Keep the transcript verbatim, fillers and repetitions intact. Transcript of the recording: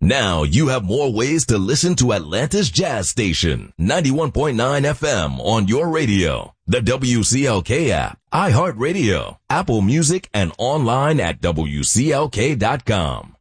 Now you have more ways to listen to Atlanta's Jazz Station, ninety-one point nine F M on your radio, the W C L K app, iHeartRadio, Apple Music, and online at W C L K dot com.